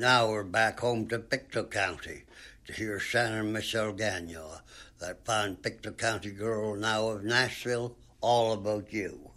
now we're back home to Pictou County to hear Shannon Michelle Gagnon, that fine Pictou County girl now of Nashville, all about you.